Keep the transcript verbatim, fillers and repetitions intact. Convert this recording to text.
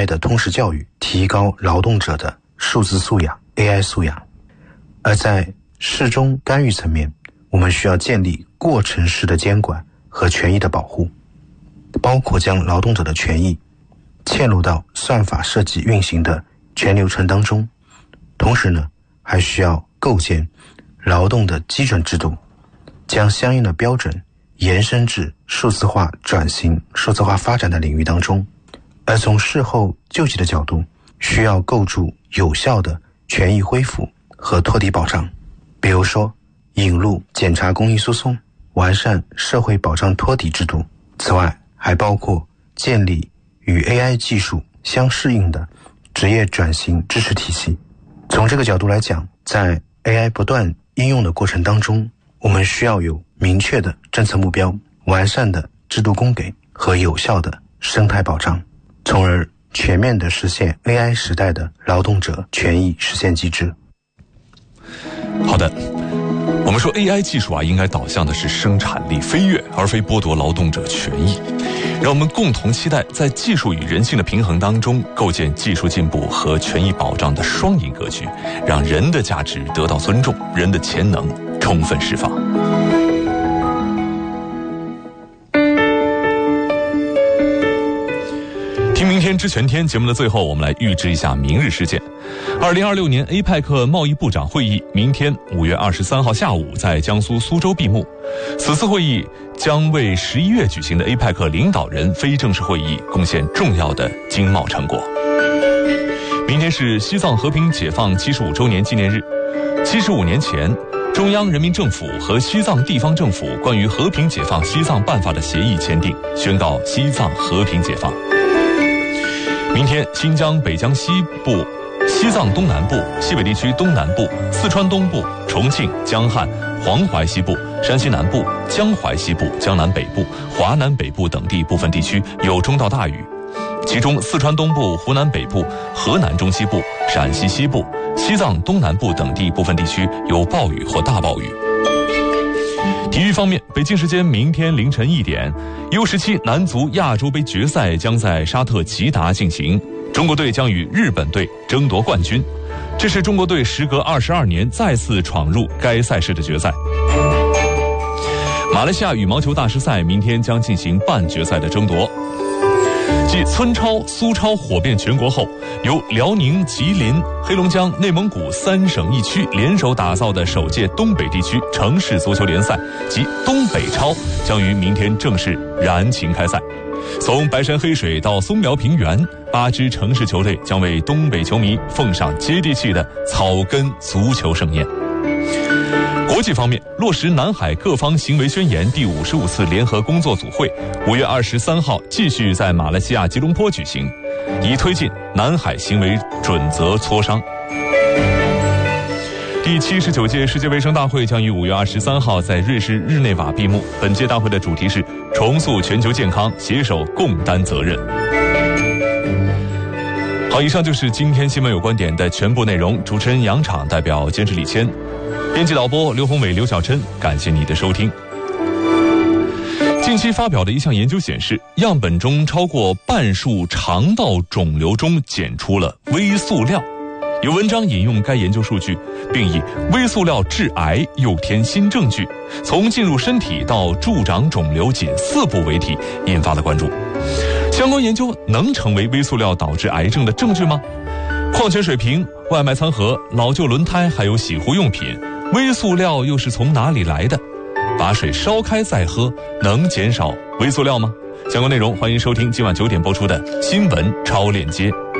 I 的通识教育，提高劳动者的数字素养 A I 素养。而在事中干预层面，我们需要建立过程式的监管和权益的保护，包括将劳动者的权益嵌入到算法设计运行的全流程当中。同时呢，还需要构建劳动的基准制度，将相应的标准延伸至数字化转型、数字化发展的领域当中。而从事后救济的角度，需要构筑有效的权益恢复和托底保障，比如说引入检察公益诉讼，完善社会保障托底制度。此外，还包括建立与 A I 技术相适应的职业转型支持体系。从这个角度来讲，在 A I 不断应用的过程当中，我们需要有明确的政策目标、完善的制度供给和有效的生态保障，从而全面地实现 A I 时代的劳动者权益实现机制。 好的，我们说 A I 技术啊，应该导向的是生产力飞跃，而非剥夺劳动者权益。让我们共同期待，在技术与人性的平衡当中，构建技术进步和权益保障的双赢格局，让人的价值得到尊重，人的潜能充分释放。听明天知全天节目的最后，我们来预知一下明日事件。二零二六年 A P E C 贸易部长会议明天五月二十三号下午在江苏苏州闭幕。此次会议将为十一月举行的 A P E C 领导人非正式会议贡献重要的经贸成果。明天是西藏和平解放七十五周年纪念日。七十五年前，中央人民政府和西藏地方政府关于和平解放西藏办法的协议签订，宣告西藏和平解放。明天，新疆北江西部、西藏东南部、西北地区东南部、四川东部、重庆、江汉、黄淮西部、山西南部、江淮西部、江南北部、华南北部等地部分地区有中到大雨，其中四川东部、湖南北部、河南中西部、陕西西部、西藏东南部等地部分地区有暴雨或大暴雨。体育方面，北京时间明天凌晨一点 U 十七 男足亚洲杯决赛将在沙特吉达进行，中国队将与日本队争夺冠军，这是中国队时隔二十二年再次闯入该赛事的决赛。马来西亚羽毛球大师赛明天将进行半决赛的争夺。继村超、苏超火遍全国后，由辽宁、吉林、黑龙江、内蒙古三省一区联手打造的首届东北地区城市足球联赛及东北超将于明天正式燃情开赛。从白山黑水到松苗平原，八支城市球队将为东北球迷奉上接地气的草根足球盛宴。国际方面，落实南海各方行为宣言第五十五次联合工作组会五月二十三号继续在马来西亚吉隆坡举行，以推进南海行为准则磋商。第七十九届世界卫生大会将于五月二十三号在瑞士日内瓦闭幕。本届大会的主题是重塑全球健康，携手共担责任。好，以上就是今天新闻有观点的全部内容。主持人杨昶，代表监制李谦，编辑导播刘宏伟、刘小琛，感谢你的收听。近期发表的一项研究显示，样本中超过半数肠道肿瘤中检出了微塑料。有文章引用该研究数据，并以微塑料致癌又添新证据，从进入身体到助长肿瘤仅四步为题，引发了关注。相关研究能成为微塑料导致癌症的证据吗？矿泉水瓶、外卖餐盒、老旧轮胎还有洗护用品，微塑料又是从哪里来的？把水烧开再喝，能减少微塑料吗？相关内容欢迎收听今晚九点播出的新闻超链接。